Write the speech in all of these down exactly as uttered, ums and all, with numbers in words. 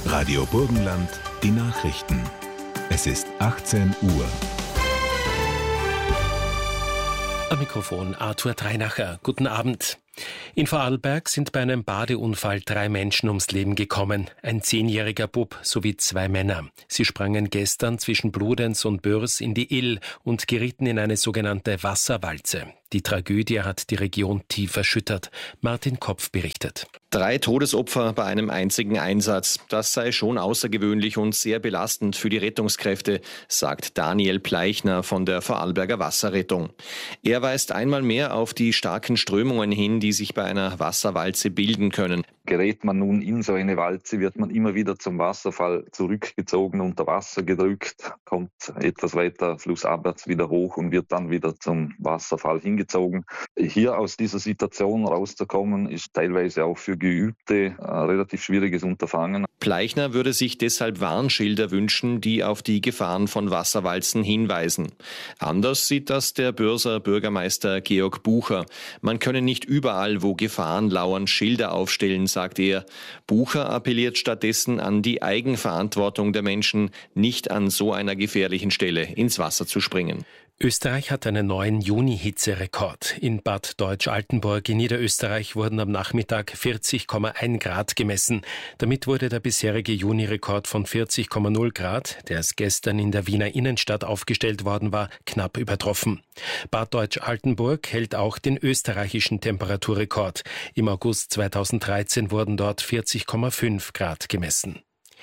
Radio Burgenland, die Nachrichten. Es ist achtzehn Uhr. Am Mikrofon Arthur Dreinacher. Guten Abend. In Vorarlberg sind bei einem Badeunfall drei Menschen ums Leben gekommen. Ein zehnjähriger Bub sowie zwei Männer. Sie sprangen gestern zwischen Bludenz und Bürs in die Ill und gerieten in eine sogenannte Wasserwalze. Die Tragödie hat die Region tief erschüttert. Martin Kopf berichtet. Drei Todesopfer bei einem einzigen Einsatz. Das sei schon außergewöhnlich und sehr belastend für die Rettungskräfte, sagt Daniel Pleichner von der Vorarlberger Wasserrettung. Er weist einmal mehr auf die starken Strömungen hin, die sich bei einer Wasserwalze bilden können. Gerät man nun in so eine Walze, wird man immer wieder zum Wasserfall zurückgezogen, unter Wasser gedrückt, kommt etwas weiter flussabwärts wieder hoch und wird dann wieder zum Wasserfall hingezogen. Hier aus dieser Situation rauszukommen, ist teilweise auch für Geübte ein relativ schwieriges Unterfangen. Pleichner würde sich deshalb Warnschilder wünschen, die auf die Gefahren von Wasserwalzen hinweisen. Anders sieht das der Bürser Bürgermeister Georg Bucher. Man könne nicht überall, wo Gefahren lauern, Schilder aufstellen, sagt er. Bucher appelliert stattdessen an die Eigenverantwortung der Menschen, nicht an so einer gefährlichen Stelle ins Wasser zu springen. Österreich hat einen neuen Juni-Hitzerekord. In Bad Deutsch-Altenburg in Niederösterreich wurden am Nachmittag vierzig Komma eins Grad gemessen. Damit wurde der bisherige Juni-Rekord von vierzig Komma null Grad, der erst gestern in der Wiener Innenstadt aufgestellt worden war, knapp übertroffen. Bad Deutsch-Altenburg hält auch den österreichischen Temperaturrekord. Im August zweitausenddreizehn wurden dort vierzig Komma fünf Grad gemessen.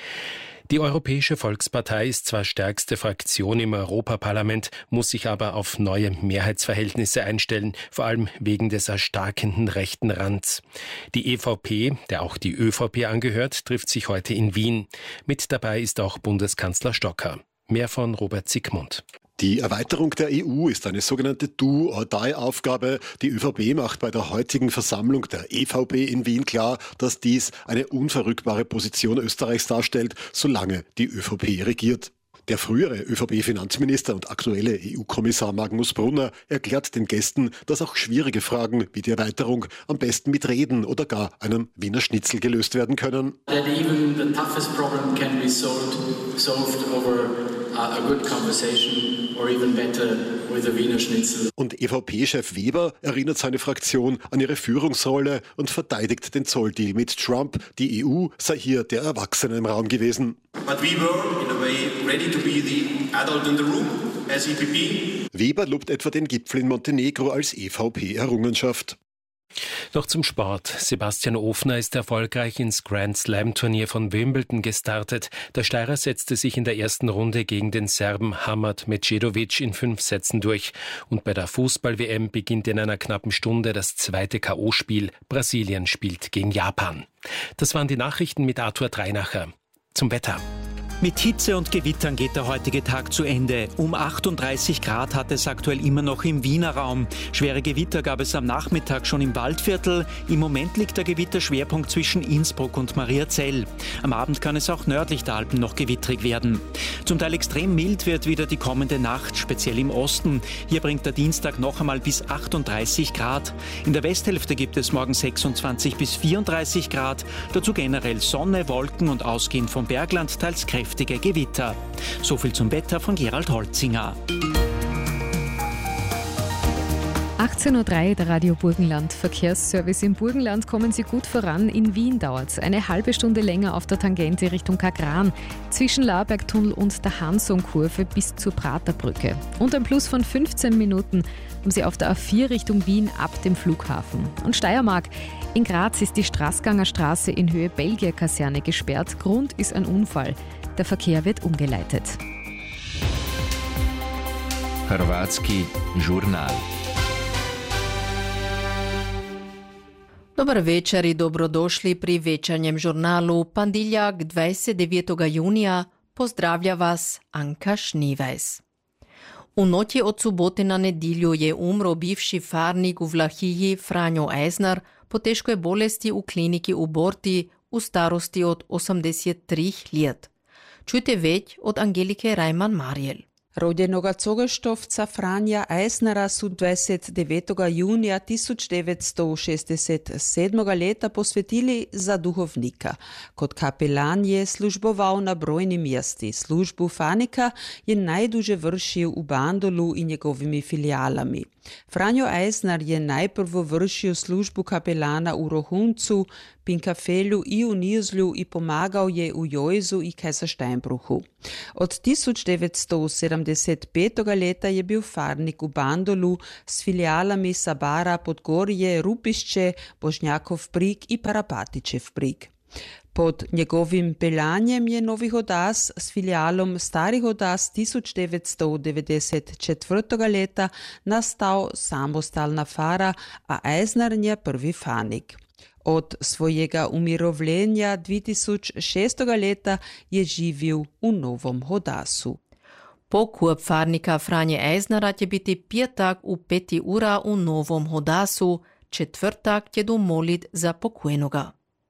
Die Europäische Volkspartei ist zwar stärkste Fraktion im Europaparlament, muss sich aber auf neue Mehrheitsverhältnisse einstellen, vor allem wegen des erstarkenden rechten Rands. Die E V P, der auch die Ö V P angehört, trifft sich heute in Wien. Mit dabei ist auch Bundeskanzler Stocker. Mehr von Robert Siegmund. Die Erweiterung der E U ist eine sogenannte Do-or-Die-Aufgabe. Die Ö V P macht bei der heutigen Versammlung der E V P in Wien klar, dass dies eine unverrückbare Position Österreichs darstellt, solange die Ö V P regiert. Der frühere Ö V P-Finanzminister und aktuelle E U-Kommissar Magnus Brunner erklärt den Gästen, dass auch schwierige Fragen wie die Erweiterung am besten mit Reden oder gar einem Wiener Schnitzel gelöst werden können. That even the toughest problem can be solved, solved over a good conversation or even better with a Wiener Schnitzel. Und E V P-Chef Weber erinnert seine Fraktion an ihre Führungsrolle und verteidigt den Zolldeal mit Trump. Die E U sei hier der Erwachsene im Raum gewesen. But we were in a way ready to be the adult in the room as E P P. Weber lobt etwa den Gipfel in Montenegro als E V P-Errungenschaft. Noch zum Sport. Sebastian Ofner ist erfolgreich ins Grand Slam-Turnier von Wimbledon gestartet. Der Steirer setzte sich in der ersten Runde gegen den Serben Hamad Medjedovic in fünf Sätzen durch. Und bei der Fußball-W M beginnt in einer knappen Stunde das zweite K O-Spiel. Brasilien spielt gegen Japan. Das waren die Nachrichten mit Arthur Dreinacher. Zum Wetter. Mit Hitze und Gewittern geht der heutige Tag zu Ende. Um achtunddreißig Grad hat es aktuell immer noch im Wiener Raum. Schwere Gewitter gab es am Nachmittag schon im Waldviertel. Im Moment liegt der Gewitterschwerpunkt zwischen Innsbruck und Mariazell. Am Abend kann es auch nördlich der Alpen noch gewittrig werden. Zum Teil extrem mild wird wieder die kommende Nacht, speziell im Osten. Hier bringt der Dienstag noch einmal bis achtunddreißig Grad. In der Westhälfte gibt es morgen sechsundzwanzig bis vierunddreißig Grad. Dazu generell Sonne, Wolken und ausgehend vom Bergland teils kräftig Gewitter. So viel zum Wetter von Gerald Holzinger. achtzehn Uhr drei, der Radio Burgenland Verkehrsservice. Im Burgenland kommen Sie gut voran. In Wien dauert es eine halbe Stunde länger auf der Tangente Richtung Kagran, zwischen Laerbergtunnel und der Hansung-Kurve bis zur Praterbrücke. Und ein Plus von fünfzehn Minuten haben Sie auf der A vier Richtung Wien ab dem Flughafen. Und Steiermark. In Graz ist die Straßganger Straße in Höhe Belgier-Kaserne gesperrt. Grund ist ein Unfall. Der Verkehr wird umgeleitet. Hrvatski žurnal. Dobar večer i dobrodošli pri večernjem žurnalu Pandiljak dvadeset devetega junija. Pozdravlja vas Anka Šnivajs. U noći od subote na nedilju je umro bivši farnik u Vlahiji Franjo Eisner po teškoj bolesti u kliniki u Borti u starosti od osemdeset tri let. Čujte več od Angelike Reimann-Mariel. Rođenoga Cogoštovca Franja Eisnera su dvadeset devetega junija tisoč devetsto šestdeset sedmega leta posvetili za duhovnika. Kot kapelan je služboval na brojni mjesti. Službu fanika je najduže vršil u Bandolu i njegovimi filijalami. Franjo Eisner je najprvo vršil službu kapelana u Rohuncu, Pinkafelju i u Nizlju i pomagao je u Jojzu i Kaisersteinbruchu. Od tisoč devetsto sedemdeset petega leta je bil farnik u Bandolu s filijalami Sabara, Podgorje, Rupišće, Božnjakov Brig i Parapatičev Brig. Pod njegovim peljanjem je Novi Hodas s filijalom Stari Hodas tisoč devetsto devedeset četvrtega leta nastal samostalna fara, a Eisner je prvi fanik. Od svojega umirovljenja dve tisoč šestega leta je živil u Novom Hodasu. Pokup farnika Franje Eisnera će biti petak u peti ura u Novom Hodasu, četvrtak će do molit za pokojnoga.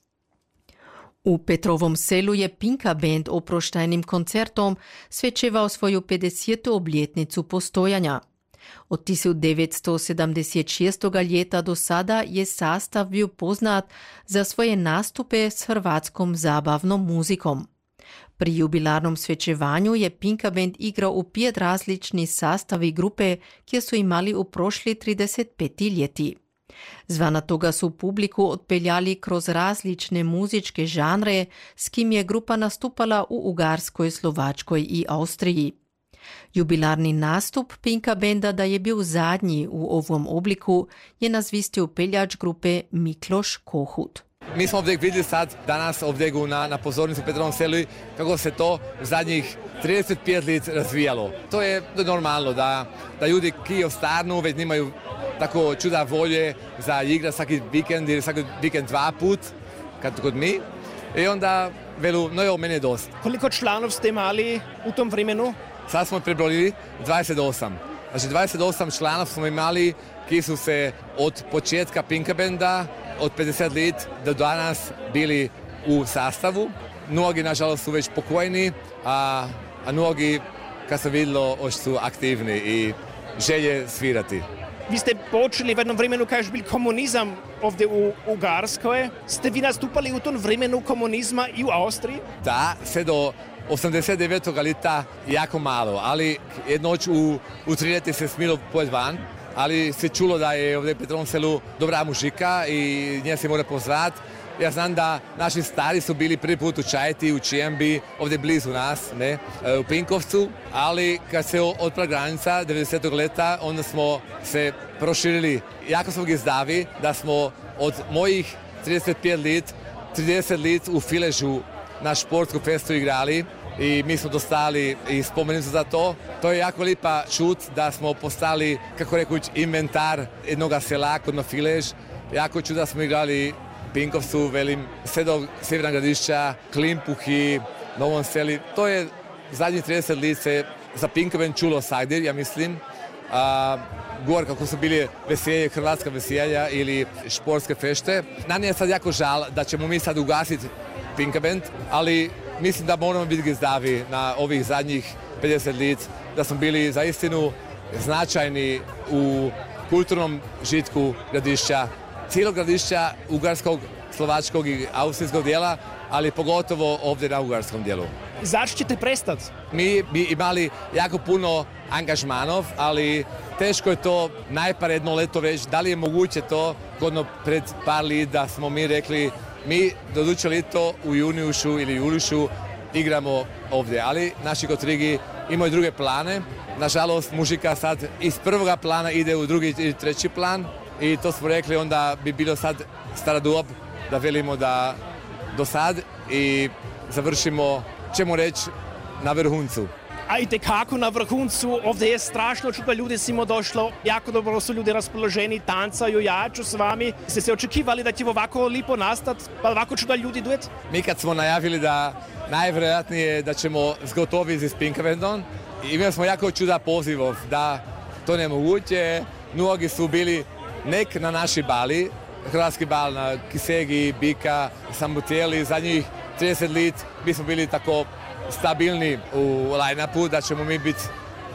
U Petrovom selu je Pinka band oproštajnim koncertom svečeval svoju pedesetu obljetnicu postojanja. Od tisoč devetsto sedemdeset šestega leta do sada je sastav bio poznat za svoje nastupe s hrvatskom zabavnom muzikom. Pri jubilarnom svečevanju je Pinka band igrao u pet različnih sastavi grupe, kjer su imali u prošli trideset pet ljeti. Zvana toga su publiku odpeljali kroz različne muzičke žanre, s kim je grupa nastupala u Ugarskoj, Slovačkoj i Austriji. Jubilarni nastup Pinka benda, da je bil zadnji u ovom obliku, je nazvistil peljač grupe Mikloš Kohut. Mi smo ovdje vidjeli sad danas ovdje na, na pozornici u Petrovom selu kako se to u zadnjih trideset pet let razvijalo. To je normalno da, da ljudi ki ostarnu već nimaju tako čuda volje za igra svaki vikend ili svaki vikend dva put, kad kod mi. I onda velu, no je meni je dosta. Koliko članov ste imali u tom vremenu? Sad smo prebrojili dvadeset osam. Znači dvadeset osam članov smo imali ki su se od početka Pinka benda, od pedeset let do danas bili u sastavu. Mnogi, nažalost, su već pokojni, a, a mnogi, kad se vidjelo, još su aktivni i želje svirati. Vi ste počeli v jednom vremenu, kad je bil komunizam ovdje u Ugarskoj. Ste vi nastupali u tom vremenu komunizma i u Austriji? Da, sve do osamdeset devetega leta jako malo, ali jednoć u, u trideset se smilo pojeti van, ali se čulo da je ovdje u Petrovom selu dobra mužika i nje se mora pozvati. Ja znam da naši stari su bili prvi put u Čajti, u Čijembi, ovdje blizu nas, ne, u Pinkovcu, ali kad se otpala granica devedesetog leta, onda smo se proširili. Jako smo ga zdavi da smo od mojih trideset pet let, trideset let u Filežu na športsku festu igrali i mi smo dostali i spomenicu za to. To je jako lipa čut da smo postali, kako rekuć, inventar jednog sela kod na Filež. Jako čut da smo igrali Pinkovcu, velim, sve do Sjeverna Gradišća, Klimpuhi, Novom Seli. To je zadnjih trideset let se za Pinkoven čulo sagdje, ja mislim. A, gor kako su bili veselje, hrvatska veselja ili športske fešte. Nam je sad jako žal da ćemo mi sad ugasiti Pinka band, ali mislim da moramo biti zdavi na ovih zadnjih pedeset let, da smo bili zaistinu značajni u kulturnom žitku Gradišća, cijelog Gradišća, ugarskog, slovačkog i austrijskog dijela, ali pogotovo ovdje na ugarskom dijelu. Zašto ćete prestati? Mi bi imali jako puno angažmanov, ali teško je to najpar jedno leto reći da li je moguće to, kodno pred par let da smo mi rekli mi do iduće leto u junijušu ili julišu igramo ovdje, ali naši kotrigi imaju druge plane. Nažalost, mužika sad iz prvoga plana ide u drugi ili treći plan i to smo rekli, onda bi bilo sad stara dob da velimo da do sad i završimo, ćemo reći, na vrhuncu. A itekako na vrhuncu, ovdje je strašno čudno, ljudi simo došlo, jako dobro su ljudi raspoloženi, tancaju, jaču s vami. Ste se očekivali da će ovako lipo nastat, pa ovako čudno ljudi duet? Mi kad smo najavili da najvjerojatnije da ćemo zgotoviti s Pinka bandom, imali smo jako čuda pozivov da to nemoguće. Mnogi su bili nek na naši bali, hrvatski bal na Kisegi, Bika, Samoteli, zadnjih trideset let mi smo bili tako stabilni u line-upu, da ćemo mi biti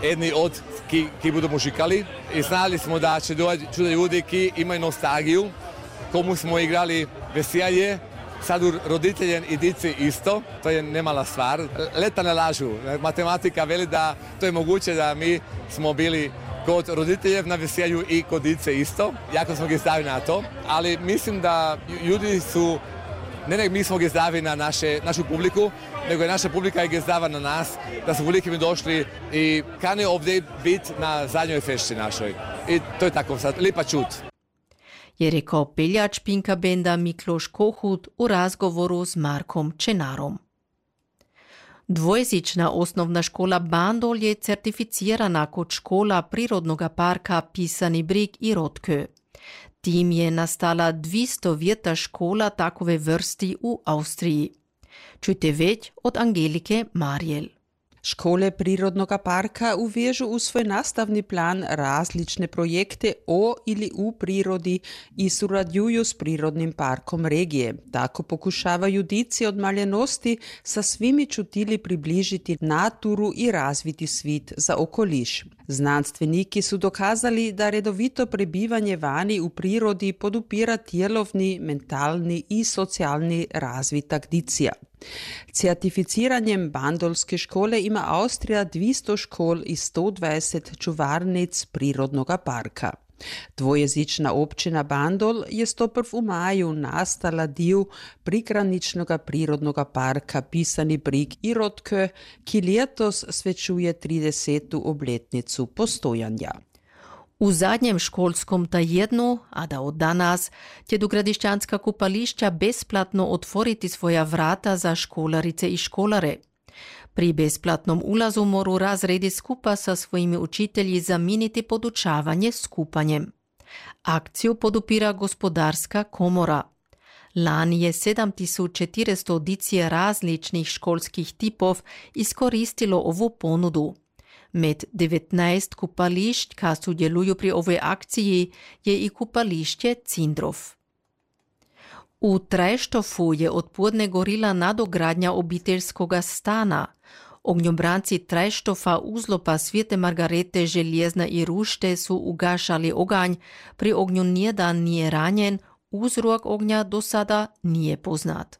jedni od ki, ki budu mužikali i znali smo da će doći ljudi ki imaju nostalgiju, komu smo igrali veselje, sad u roditeljem i dici isto, to je nemala stvar. Leta ne lažu, matematika veli da to je moguće da mi smo bili kod roditeljev na veselju i kod dice isto. Jako smo gizdavi na to, ali mislim da ljudi su, ne nek mi smo gizdavi na naše, našu publiku, nego je naša publika i gizdava na nas, da su veliki mi došli i kane ovdje biti na zadnjoj fešti našoj. I to je tako sad, lipa čut. Je rekao peljač Pinka benda Mikloš Kohut u razgovoru s Markom Čenarom. Dvojezična osnovna škola Bandol je certificirana kot škola prirodnog parka Pisani Brig i Rotkö. Tim je nastala dvisto vjeta škola takove vrsti u Austriji. Čujte već od Angelike Marjel. Škole prirodnog parka uvežu u svoj nastavni plan različne projekte o ili u prirodi i surađuju s prirodnim parkom regije. Tako pokušavaju dici od maljenosti sa svimi čutili približiti naturu i razviti svit za okoliš. Znanstveniki su dokazali da redovito prebivanje vani u prirodi podupira tjelovni, mentalni i socijalni razvitak dicija. Certificiranjem Bandolske škole ima Austrija dvisto škol i sto dvadeset čuvarnic prirodnog parka. Dvojezična općina Bandol je stoprv u maju nastala dio prigraničnog prirodnog parka Pisani Brig i Rotkö, ki letos svečuje tridesetu obletnicu postojanja. U zadnjem školskom tjednu, a da od danas, će do gradišćanska kupališća besplatno otvoriti svoja vrata za školarice i školare. Pri besplatnom ulazu moru razredi skupa sa svojimi učitelji zaminiti podučavanje s kupanjem. Akciju podupira gospodarska komora. Lani je sedam tisuća četiristo audicije različnih školskih tipov iskoristilo ovu ponudu. Med devetnaest kupališť, ka sudjeluju pri ovoj akciji, je i kupališće Cindrov. U Trajštofu je odpodne gorila nadogradnja obiteljskoga stana. Ognjobranci Trajštofa uzlopa Svete Margarete, Željezna i Rušte su ugašali oganj, pri ognju nijedan nije ranjen, uzrok ognja do sada nije poznat.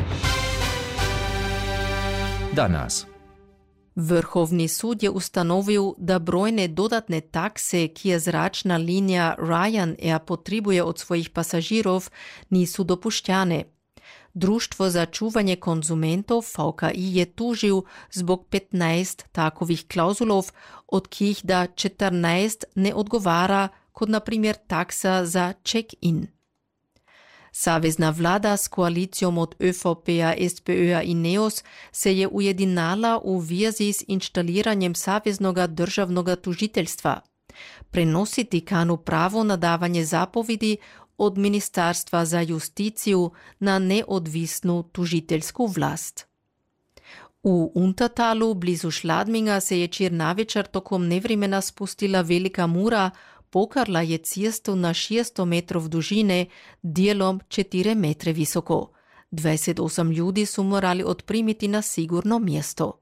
Danas. Vrhovni sud je ustanovil, da brojne dodatne takse, ki je zračna linija Ryanair potrebuje od svojih pasažirov, nisu dopuščane. Društvo za čuvanje konzumentov V K I je tužil zbog petnaest takovih klauzulov, od kih da četrnaest ne odgovara, kot na primer taksa za check-in. Savezna vlada s koalicijom od Ö V P-a, S P Ö-a i Neos se je ujedinala u vezi s inštaliranjem Saveznoga državnoga tužiteljstva. Prenositi kanu pravo na davanje zapovedi od Ministarstva za justiciju na neodvisnu tužiteljsku vlast. U Untertalu, blizu Šladminga, se je čir navečer tokom nevremena spustila velika mura, pokarla je cestu na šeststo metrov dužine, dijelom četiri metre visoko. dvadeset osem ljudi su morali odprimiti na sigurno mjesto.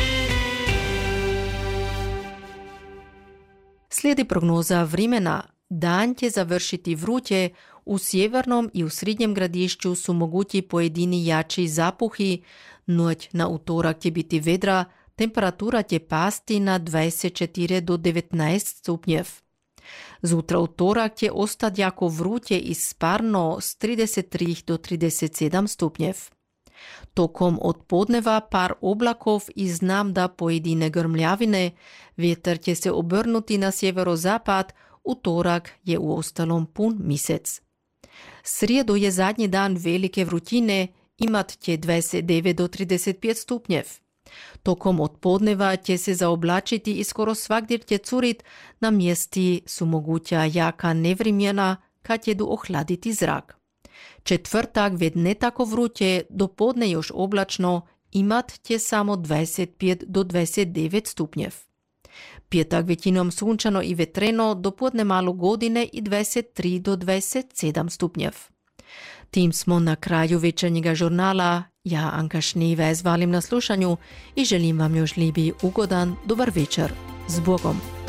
Slijedi prognoza vremena. Dan će završiti vruće, u sjevernom i u srednjem gradišću su mogući pojedini jači zapuhi, noć na utorak će biti vedra, temperatura će pasti na dvadeset četiri do devetnaest stupnjev. Zutra utorak će ostati jako vruće i sparno s trideset tri do trideset sedam stupnjev. Tokom odpodneva par oblakov i znam da pojedine grmljavine, vjetar će se obrnuti na sjeverozapad, utorak je u ostalom pun mjesec. Srijedu je zadnji dan velike vrućine, imat će dvadeset devet do trideset pet stupnjev. Tokom odpodneva će se zaoblačiti i skoro svagdje će curit, na mjesti su moguća jaka nevrimjena, kad će du ohladiti zrak. Četvrtak ved ne tako vruće, do podne još oblačno, imat će samo dvadeset pet do dvadeset devet stupnjev. Petak većinom sunčano i vetreno, do podne malo godine i dvadeset tri do dvadeset sedam stupnjev. Tim smo na kraju večernjega žurnala. Ja, Anka Šnives, valim na slušanju i želim vam još lijepi ugodan dobar večer. S Bogom.